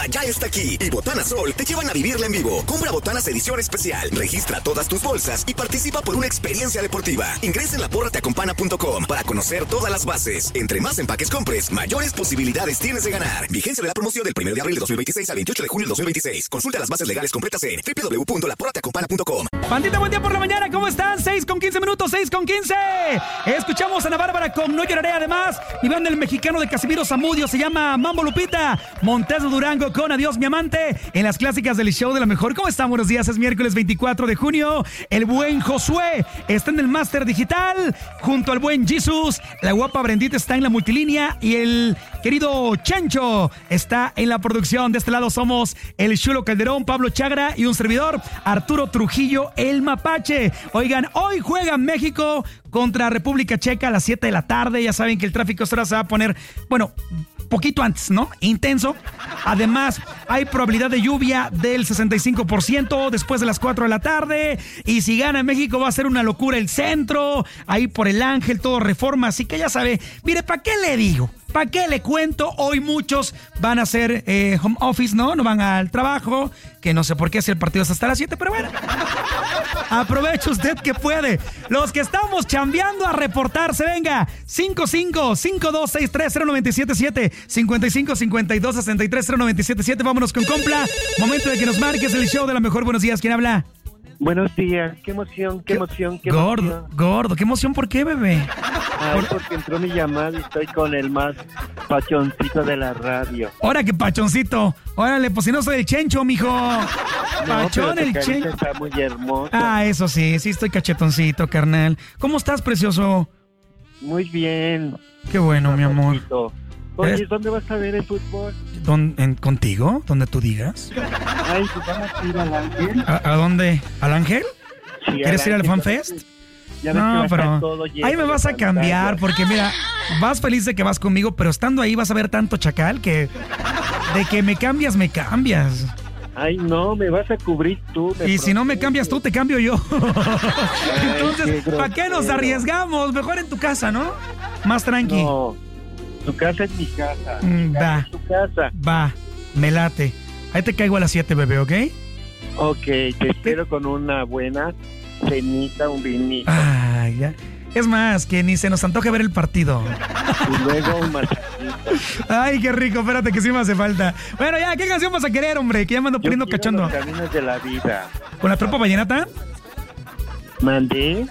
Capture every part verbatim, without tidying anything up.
ya está aquí y Botana Sol te llevan a vivirla en vivo. Compra Botanas edición especial, registra todas tus bolsas y participa por una experiencia deportiva. Ingresa en la porra te acompaña punto com para conocer todas las bases. Entre más empaques compres, mayores posibilidades tienes de ganar. Vigencia de la promoción del primero de abril de dos mil veintiséis al veintiocho de junio de dos mil veintiséis. Consulta las bases legales completas en doble u doble u doble u punto la porra te acompaña punto com. Pandita, buen día por la mañana, ¿cómo están? seis con quince minutos, seis con quince. Escuchamos a Ana Bárbara con No Lloraré. Además, y van del mexicano de Casimiro Zamudio, se llama Mambo Lupita. Montes de Durango con Adiós mi amante en las clásicas del show de la mejor. ¿Cómo están? Buenos días, es miércoles veinticuatro de junio. El buen Josué está en el máster digital junto al buen Jesus. La guapa Brendita está en la multilínea y el querido Chancho está en la producción. De este lado somos el Chulo Calderón, Pablo Chagra y un servidor, Arturo Trujillo, el Mapache. Oigan, hoy juega México contra República Checa a las siete de la tarde. Ya saben que el tráfico ahora se va a poner, bueno, poquito antes, ¿no? Intenso. Además, hay probabilidad de lluvia del sesenta y cinco por ciento después de las cuatro de la tarde. Y si gana México va a ser una locura el centro. Ahí por el Ángel, todo Reforma. Así que ya sabe, mire, ¿para qué le digo? ¿Para qué le cuento? Hoy muchos van a hacer eh, home office, ¿no? No van al trabajo, que no sé por qué si el partido es hasta las siete, pero bueno. Aproveche usted que puede. Los que estamos chambeando a reportarse, venga. cinco cinco, cinco dos seis tres, cero nueve siete siete, cinco cinco, cinco dos, seis tres, cero nueve siete siete. Vámonos con Compla. Momento de que nos marques el show de la mejor. Buenos días, ¿quién habla? Buenos días, qué emoción, qué emoción, qué gordo, emoción. Gordo, qué emoción, ¿por qué, bebé? Ay, porque entró mi llamada y estoy con el más pachoncito de la radio. Ahora que pachoncito, órale, pues si no soy el Chencho, mijo. No, Pachón, pero el tu Chencho. Está muy hermoso. Ah, eso sí, sí estoy cachetoncito, carnal. ¿Cómo estás, precioso? Muy bien. Qué bueno, mi amor. Oye, ¿Eres? ¿dónde vas a ver el fútbol? ¿Dón, en, ¿Contigo? ¿Donde tú digas? Ay, pues vamos a ir al Ángel. ¿A, a dónde? ¿Al Ángel? Sí, ¿Quieres ir al Ángel, FanFest? Ya ves que va No, a estar pero todo lleno ahí me de vas a pantallas. cambiar porque mira, vas feliz de que vas conmigo, pero estando ahí vas a ver tanto chacal que de que me cambias, me cambias. Ay, no, me vas a cubrir tú. Y si no me prometo. cambias tú, te cambio yo. Ay, Entonces, qué ¿para qué nos grosero. arriesgamos? Mejor en tu casa, ¿no? Más tranqui. No, tu casa es mi casa. Mm, Mi casa va. es tu casa. Va, me late. Ahí te caigo a las siete, bebé, ¿ok? Ok, te espero con una buena cenita, un vinito. Ay, ya. Es más, que ni se nos antoje ver el partido. Y luego un masajito. Ay, qué rico, espérate que sí me hace falta. Bueno, ya, ¿qué canción vas a querer, hombre? Que ya me ando Yo poniendo quiero cachondo. Los caminos de la vida. ¿Con la tropa vallenata? Mandé.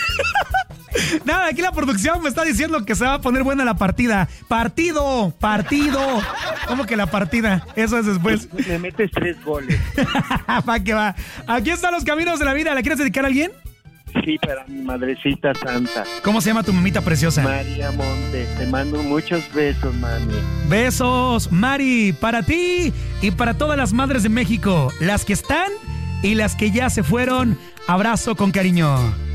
Nada, aquí la producción me está diciendo que se va a poner buena la partida. ¡Partido! ¡Partido! ¿Cómo que la partida? Eso es después. Me metes tres goles. Va que va. Aquí están los caminos de la vida. ¿La quieres dedicar a alguien? Sí, para mi madrecita santa. ¿Cómo se llama tu mamita preciosa? María Montes. Te mando muchos besos, mami. Besos, Mari, para ti y para todas las madres de México. Las que están y las que ya se fueron. Abrazo con cariño.